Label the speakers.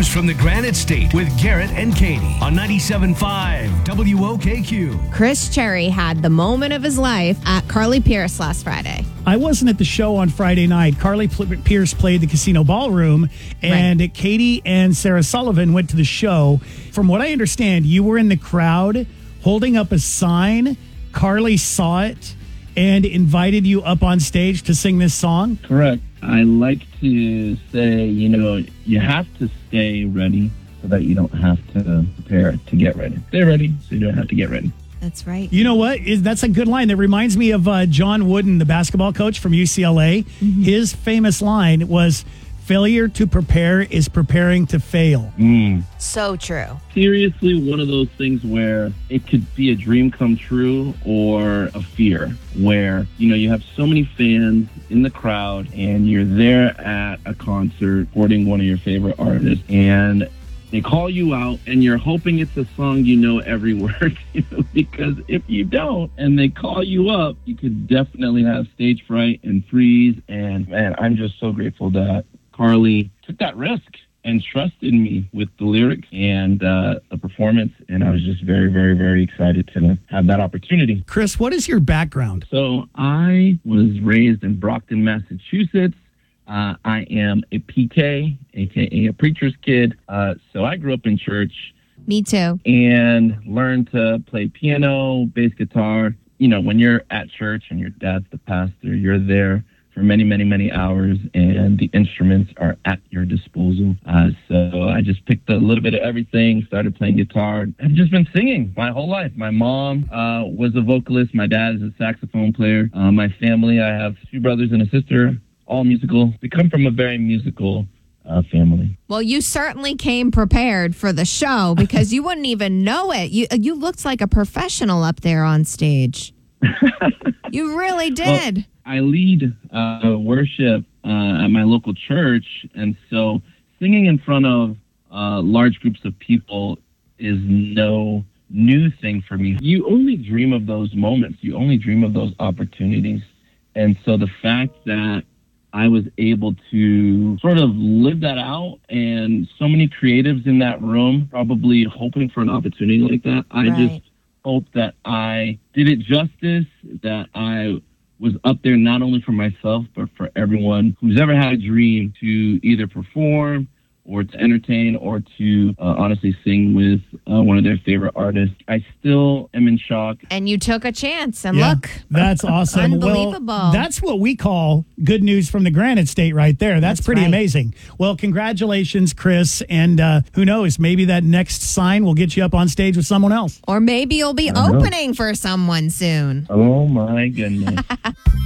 Speaker 1: news from the Granite State with Garrett and Katie on 97.5 WOKQ.
Speaker 2: Chris Cherry had the moment of his life at Carly Pierce last Friday.
Speaker 3: I wasn't at the show on Friday night. Carly Pierce played the Casino Ballroom, and
Speaker 2: Right.
Speaker 3: Katie and Sarah Sullivan went to the show. From what I understand, you were in the crowd holding up a sign. Carly saw it and invited you up on stage to sing this song.
Speaker 4: Correct. I like to say, you have to stay ready so that you don't have to prepare to get ready. Stay ready so you don't have to get ready.
Speaker 2: That's right.
Speaker 3: You know what? That's a good line. That reminds me of John Wooden, the basketball coach from UCLA.
Speaker 2: Mm-hmm.
Speaker 3: His famous line was, "Failure to prepare is preparing to fail."
Speaker 2: So true.
Speaker 4: Seriously, one of those things where it could be a dream come true or a fear, where, you have so many fans in the crowd and you're there at a concert supporting one of your favorite artists, and they call you out and you're hoping it's a song you know every word, because if you don't and they call you up, you could definitely have stage fright and freeze. And man, I'm just so grateful that Carly took that risk and trusted me with the lyrics and the performance. And I was just very, very, very excited to have that opportunity.
Speaker 3: Chris, what is your background?
Speaker 4: So I was raised in Brockton, Massachusetts. I am a PK, aka a preacher's kid. So I grew up in church.
Speaker 2: Me too.
Speaker 4: And learned to play piano, bass guitar. When you're at church and your dad's the pastor, you're there for many, many, many hours, and the instruments are at your disposal. So I just picked a little bit of everything, started playing guitar. I've just been singing my whole life. My mom was a vocalist. My dad is a saxophone player. My family, I have 2 brothers and a sister, all musical. We come from a very musical family.
Speaker 2: Well, you certainly came prepared for the show because you wouldn't even know it. You looked like a professional up there on stage. You really did.
Speaker 4: Well, I lead worship at my local church, and so singing in front of large groups of people is no new thing for me. You only dream of those moments. You only dream of those opportunities. And so the fact that I was able to sort of live that out, and so many creatives in that room probably hoping for an opportunity like that, I just hope that I did it justice, that I was up there not only for myself, but for everyone who's ever had a dream to either perform or to entertain or to honestly sing with one of their favorite artists. I still am in shock.
Speaker 2: And you took a chance, and
Speaker 3: Yeah,
Speaker 2: look.
Speaker 3: that's awesome.
Speaker 2: Unbelievable.
Speaker 3: Well, that's what we call good news from the Granite State right there. That's pretty
Speaker 2: right.
Speaker 3: amazing. Well, congratulations, Chris. And who knows, maybe that next sign will get you up on stage with someone else.
Speaker 2: Or maybe you'll be opening for someone soon.
Speaker 4: Oh, my goodness.